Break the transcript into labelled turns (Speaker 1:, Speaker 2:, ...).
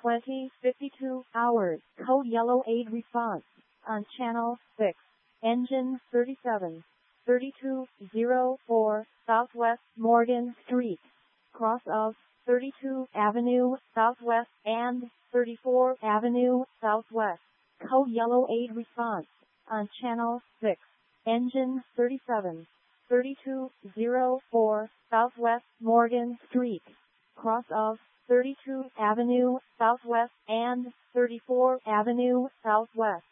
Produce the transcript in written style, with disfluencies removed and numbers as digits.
Speaker 1: 20:52 hours. Code yellow aid response on channel 6. Engine 37. 3204 Southwest Morgan Street. Cross of 32 Avenue Southwest and 34 Avenue Southwest. Code yellow aid response on channel 6. Engine 37. 3204 Southwest Morgan Street. Cross of 32 Avenue Southwest and 34 Avenue Southwest.